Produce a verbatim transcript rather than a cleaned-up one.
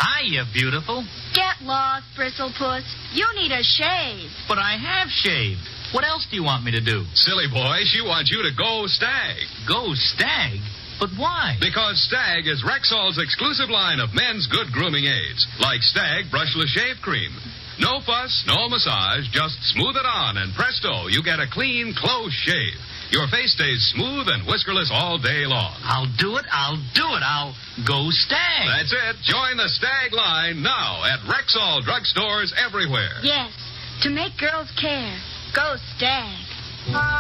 Hiya, beautiful. Get lost, Bristlepuss. You need a shave. But I have shaved. What else do you want me to do? Silly boy, she wants you to go Stag. Go Stag? But why? Because Stag is Rexall's exclusive line of men's good grooming aids, like Stag Brushless Shave Cream. No fuss, no massage, just smooth it on, and presto, you get a clean, close shave. Your face stays smooth and whiskerless all day long. I'll do it, I'll do it, I'll go Stag. That's it. Join the Stag line now at Rexall drugstores everywhere. Yes, to make girls care, go Stag.